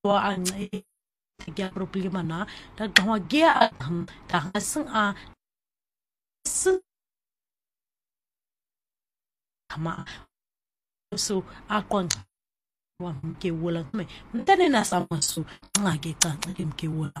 wa ang kaya problema na dagwa gya tangasang ama so akon wa mke wala me mtane na sama so ngake ka mke wala